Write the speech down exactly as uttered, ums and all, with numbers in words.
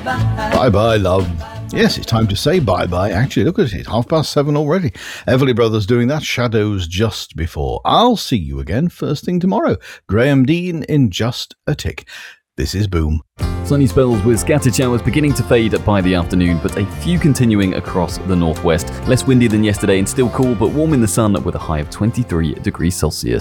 Bye-bye, love. Yes, it's time to say bye-bye. Actually, look at it. Half past seven already. Everly Brothers doing that. Shadows just before. I'll see you again first thing tomorrow. Graham Dean in just a tick. This is Boom. Sunny spells with scattered showers beginning to fade by the afternoon, but a few continuing across the northwest. Less windy than yesterday and still cool, but warm in the sun with a high of twenty-three degrees Celsius.